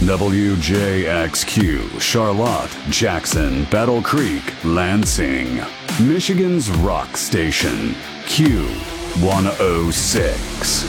WJXQ, Charlotte, Jackson, Battle Creek, Lansing. Michigan's rock station, Q106.